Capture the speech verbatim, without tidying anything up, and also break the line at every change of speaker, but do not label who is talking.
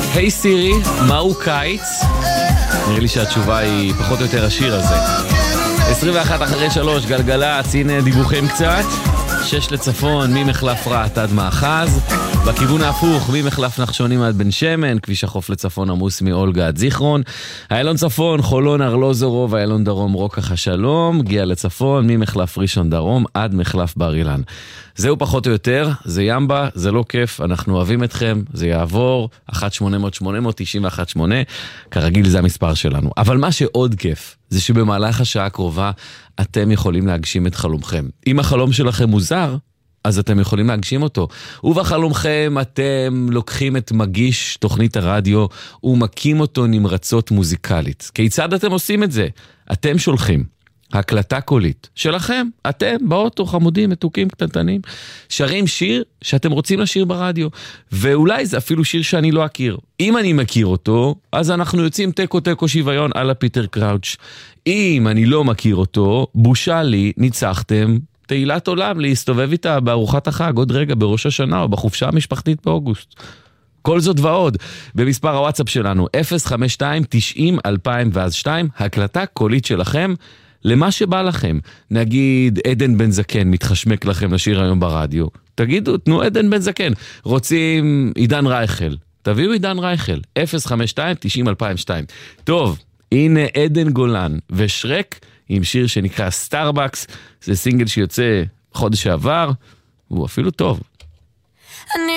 היי סירי, מהו קיץ? נראה לי שהתשובה היא פחות או יותר השיר הזה. עשרים ואחת אחרי שלוש, גלגלצ, הנה דיווחים קצת. שש לצפון, ממחלף רעת עד מאחז. בכיוון ההפוך, ממחלף נחשונים עד בן שמן, כביש החוף לצפון עמוס מאולגה עד זיכרון. איילון צפון, חולון ארלוזורוב, איילון דרום רוקח השלום, גיע לצפון, ממחלף ראשון דרום עד מחלף בר אילן. זהו פחות או יותר, זה ימבה, זה לא כיף, אנחנו אוהבים אתכם, זה יעבור, אחת שמונה אפס אפס שמונה תשע אחת שמונה, כרגיל זה המספר שלנו. אבל מה שעוד כיף, זה שבמהלך השעה הקרובה, אתם יכולים להגשים את חלומכם. אם החלום שלכם מוזר, אז אתם יכולים להגשים אותו. ובחלומכם אתם לוקחים את מגיש תוכנית הרדיו, ומקים אותו נמרצות מוזיקלית. כיצד אתם עושים את זה? אתם שולחים. הקלטה קולית שלכם, אתם באוטו חמודים, מתוקים, קטנטנים, שרים שיר שאתם רוצים לשיר ברדיו, ואולי זה אפילו שיר שאני לא אכיר. אם אני מכיר אותו, אז אנחנו יוצאים טקו טקו שוויון על הפיטר קראוץ'. אם אני לא מכיר אותו, בושה לי, ניצחתם תהילת עולם להסתובב איתה בארוחת החג, עוד רגע בראש השנה או בחופשה המשפחתית באוגוסט. כל זאת ועוד, במספר הוואטסאפ שלנו, אפס חמש שתיים תשעים אלפיים ואז שתיים, הקלטה קולית שלכם, למה שבא לכם. נגיד עדן בן זקן מתחשמק לכם לשיר היום ברדיו, תגידו, תנו עדן בן זקן. רוצים עידן רייכל, תביאו עידן רייכל, אפס חמש שתיים תשעים אלפיים ושתיים. טוב, הנה עדן גולן ושרק עם שיר שנקרא סטארבקס, זה סינגל שיוצא חודש שעבר, הוא אפילו טוב.
אני